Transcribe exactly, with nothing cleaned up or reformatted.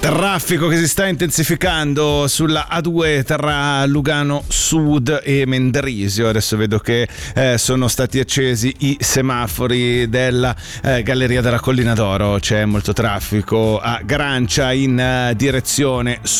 Traffico che si sta intensificando sulla A due tra Lugano Sud e Mendrisio. Adesso vedo che eh, sono stati accesi i semafori della eh, Galleria della Collina d'Oro. C'è molto traffico a Grancia in eh, direzione